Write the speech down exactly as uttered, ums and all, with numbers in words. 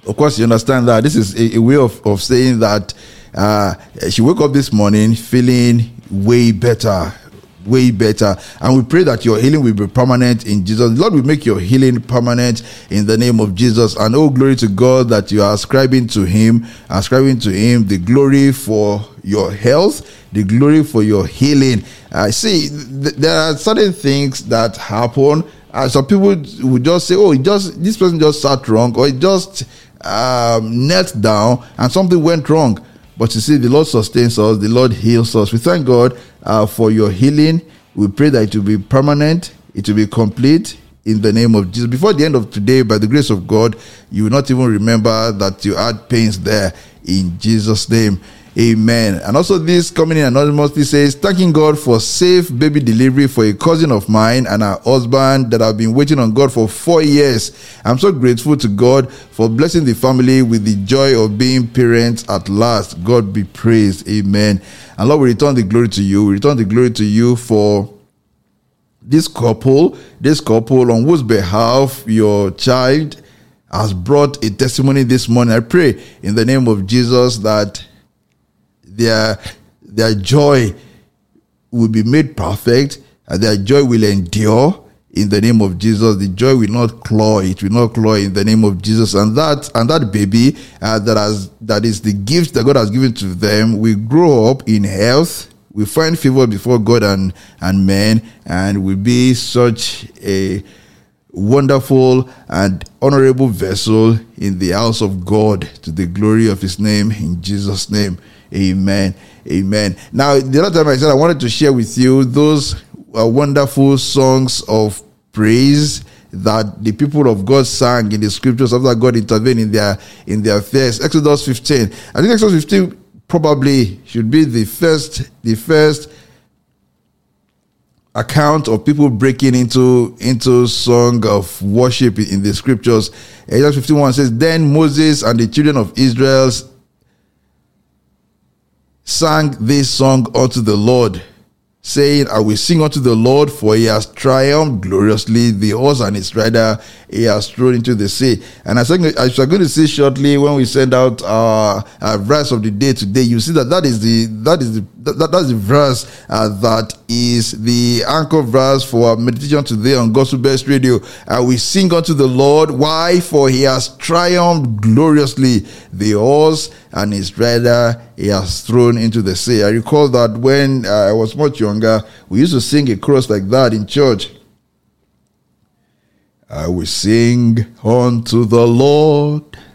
Of course, you understand that this is a, a way of, of saying that uh, she woke up this morning feeling way better, way better. And we pray that your healing will be permanent in Jesus. The Lord will make your healing permanent in the name of Jesus. And oh, glory to God that you are ascribing to him, ascribing to him the glory for your health, the glory for your healing. I uh, see th- there are certain things that happen. Uh, some people would just say, oh, it just this person just sat wrong, or it just um, knelt down and something went wrong. But you see, the Lord sustains us, the Lord heals us. We thank God uh, for your healing. We pray that it will be permanent, it will be complete in the name of Jesus. Before the end of today, by the grace of God, you will not even remember that you had pains there, in Jesus' name. Amen. And also this coming in anonymously says, thanking God for safe baby delivery for a cousin of mine and her husband that have been waiting on God for four years. I'm so grateful to God for blessing the family with the joy of being parents at last. God be praised. Amen. And Lord, we return the glory to you. We return the glory to you for this couple, this couple on whose behalf your child has brought a testimony this morning. I pray in the name of Jesus that Their, their joy will be made perfect, and their joy will endure in the name of Jesus. The joy will not claw, it will not claw in the name of Jesus. And that and that baby uh, that has that is the gift that God has given to them will grow up in health, will find favor before God and, and men, and will be such a wonderful and honorable vessel in the house of God to the glory of his name, in Jesus' name. Amen. Amen. Now, the other time I said I wanted to share with you those uh, wonderful songs of praise that the people of God sang in the scriptures after God intervened in their in their affairs. Exodus fifteen. I think Exodus fifteen probably should be the first the first account of people breaking into into song of worship in the scriptures. Exodus fifteen one says, then Moses and the children of Israel sang this song unto the Lord, saying, I will sing unto the Lord, for he has triumphed gloriously. The horse and its rider he has thrown into the sea. And as I'm going to see shortly when we send out our, our verse of the day today, you see that that is the that is the that, that's the verse uh, that is the anchor verse for our meditation today on Gospel Best Radio. Uh, we sing unto the Lord. Why? For he has triumphed gloriously. The horse and his rider he has thrown into the sea. I recall that when uh, I was much younger, we used to sing a chorus like that in church. I will sing unto the Lord